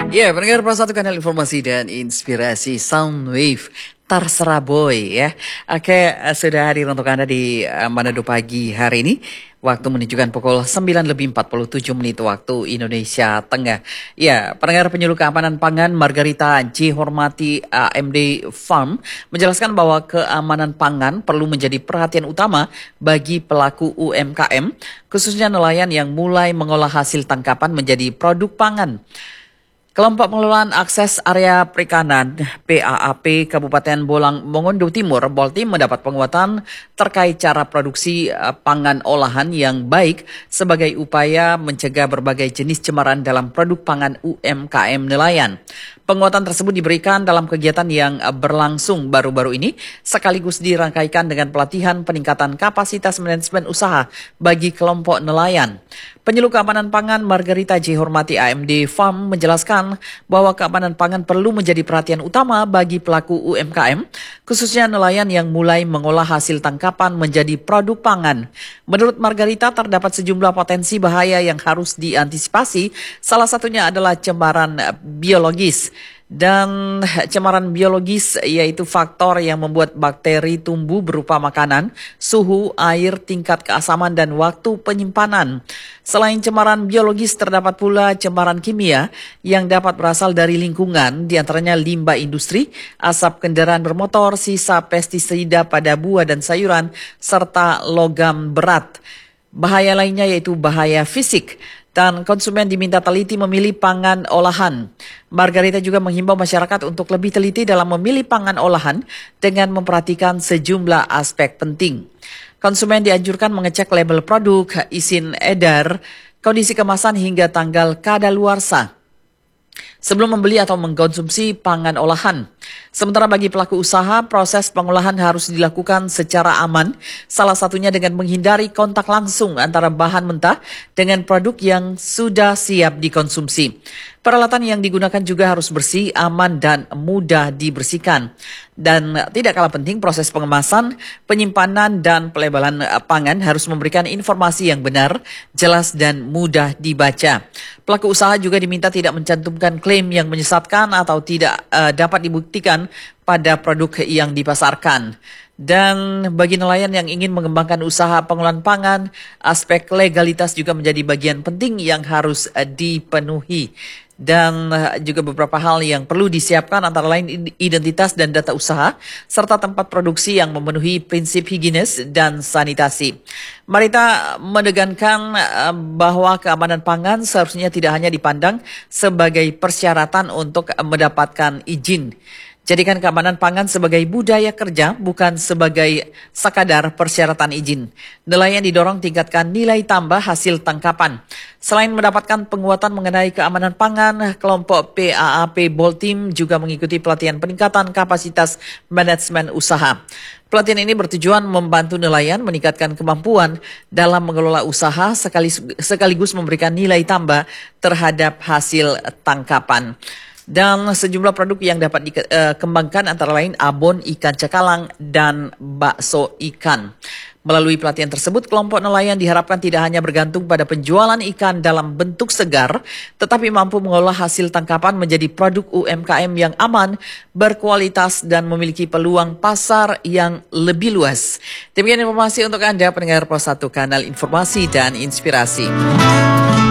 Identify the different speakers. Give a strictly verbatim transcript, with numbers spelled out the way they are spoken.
Speaker 1: Ya, pendengar Pro satu kanal informasi dan inspirasi Soundwave. Terserah boy ya. Oke, eh, sudah hadir untuk Anda di eh, Manado pagi hari ini. Waktu menunjukkan pukul sembilan lebih empat puluh tujuh menit waktu Indonesia Tengah. Ya, pendengar penyuluh keamanan pangan Margarita J. Hormati A M D Farm menjelaskan bahwa keamanan pangan perlu menjadi perhatian utama bagi pelaku U M K M, khususnya nelayan yang mulai mengolah hasil tangkapan menjadi produk pangan. Kelompok Pengelolaan Akses Area Perikanan P A A P Kabupaten Bolang Mongondo Timur Boltim mendapat penguatan terkait cara produksi uh, pangan olahan yang baik sebagai upaya mencegah berbagai jenis cemaran dalam produk pangan U M K M nelayan. Penguatan tersebut diberikan dalam kegiatan yang berlangsung baru-baru ini sekaligus dirangkaikan dengan pelatihan peningkatan kapasitas manajemen usaha bagi kelompok nelayan. Penyuluh keamanan pangan Margarita J. Hormati A M D Farm menjelaskan bahwa keamanan pangan perlu menjadi perhatian utama bagi pelaku U M K M, khususnya nelayan yang mulai mengolah hasil tangkapan menjadi produk pangan. Menurut Margarita, terdapat sejumlah potensi bahaya yang harus diantisipasi, salah satunya adalah cemaran biologis. Dan cemaran biologis yaitu faktor yang membuat bakteri tumbuh berupa makanan, suhu, air, tingkat keasaman, dan waktu penyimpanan. Selain cemaran biologis, terdapat pula cemaran kimia yang dapat berasal dari lingkungan, diantaranya limbah industri, asap kendaraan bermotor, sisa pestisida pada buah dan sayuran, serta logam berat. Bahaya lainnya yaitu bahaya fisik. Dan konsumen diminta teliti memilih pangan olahan. Margarita juga menghimbau masyarakat untuk lebih teliti dalam memilih pangan olahan dengan memperhatikan sejumlah aspek penting. Konsumen dianjurkan mengecek label produk, izin edar, kondisi kemasan hingga tanggal kadaluarsa sebelum membeli atau mengkonsumsi pangan olahan. Sementara bagi pelaku usaha, proses pengolahan harus dilakukan secara aman, salah satunya dengan menghindari kontak langsung antara bahan mentah dengan produk yang sudah siap dikonsumsi. Peralatan yang digunakan juga harus bersih, aman, dan mudah dibersihkan. Dan tidak kalah penting, proses pengemasan, penyimpanan, dan pelebalan pangan harus memberikan informasi yang benar, jelas, dan mudah dibaca. Pelaku usaha juga diminta tidak mencantumkan klaim yang menyesatkan atau tidak uh, dapat dibuktikan pada produk yang dipasarkan. Dan bagi nelayan yang ingin mengembangkan usaha pengolahan pangan, aspek legalitas juga menjadi bagian penting yang harus uh, dipenuhi. Dan juga beberapa hal yang perlu disiapkan antara lain identitas dan data usaha, serta tempat produksi yang memenuhi prinsip higienis dan sanitasi. Marita menekankan bahwa keamanan pangan seharusnya tidak hanya dipandang sebagai persyaratan untuk mendapatkan izin. Jadikan keamanan pangan sebagai budaya kerja, bukan sebagai sekadar persyaratan izin. Nelayan didorong tingkatkan nilai tambah hasil tangkapan. Selain mendapatkan penguatan mengenai keamanan pangan, kelompok P A A P Boltim juga mengikuti pelatihan peningkatan kapasitas manajemen usaha. Pelatihan ini bertujuan membantu nelayan meningkatkan kemampuan dalam mengelola usaha sekaligus, sekaligus memberikan nilai tambah terhadap hasil tangkapan. Dan sejumlah produk yang dapat dikembangkan antara lain abon ikan cakalang dan bakso ikan. Melalui pelatihan tersebut, kelompok nelayan diharapkan tidak hanya bergantung pada penjualan ikan dalam bentuk segar, tetapi mampu mengolah hasil tangkapan menjadi produk U M K M yang aman, berkualitas, dan memiliki peluang pasar yang lebih luas. Demikian informasi untuk Anda, pendengar Pro satu Kanal Informasi dan Inspirasi.